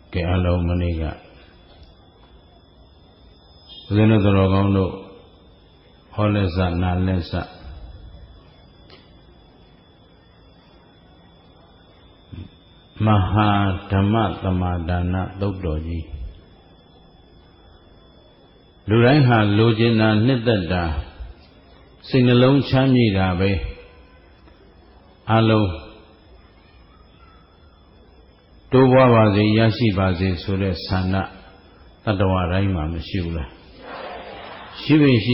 ကဲအလုံးမနေ့ကဦးဇင်းတို့တော်ကောင်းတို့ဟောလက်စနာလက်စမဟာဓမ္မသမာဒါနသုတ်တော်ကြီးလူတိုင်းဟာလိုချင်တာနှစ်သက်တာစိတ်နှလုံးချမ်းမြေ့တာပဲအလုံးတိုးပွားပါစေရရှိပါစေဆိုတဲ့ဆန္ဒတတ္တဝါတိုင်းမှာမရှိဘူးလားရှိပြီရှိ